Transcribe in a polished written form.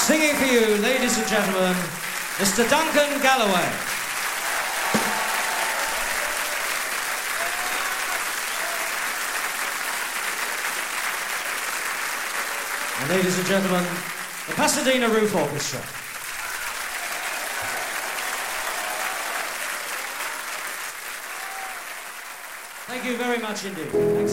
Singing for you, ladies and gentlemen, Mr. Duncan Galloway. And ladies and gentlemen, the Pasadena Roof Orchestra. Thank you very much indeed. Thanks.